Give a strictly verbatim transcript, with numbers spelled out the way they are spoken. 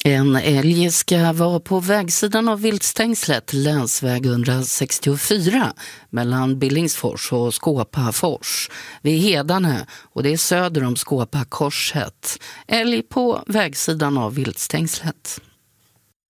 En älg ska vara på vägsidan av viltstängslet länsväg etthundrasextiofyra mellan Billingsfors och Skåpafors vid Hedarne, och det är söder om Skåpakorset. Älg på vägsidan av viltstängslet.